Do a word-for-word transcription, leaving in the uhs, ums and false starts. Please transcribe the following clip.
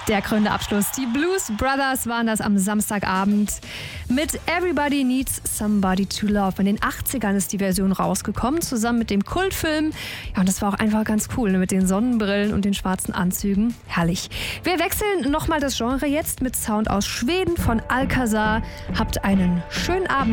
Der krönende Abschluss. Die Blues Brothers waren das am Samstagabend mit Everybody Needs Somebody to Love. In den achtzigern ist die Version rausgekommen, zusammen mit dem Kultfilm. Ja, und das war auch einfach ganz cool, ne? Mit den Sonnenbrillen und den schwarzen Anzügen. Herrlich. Wir wechseln nochmal das Genre jetzt mit Sound aus Schweden von Alcazar. Habt einen schönen Abend.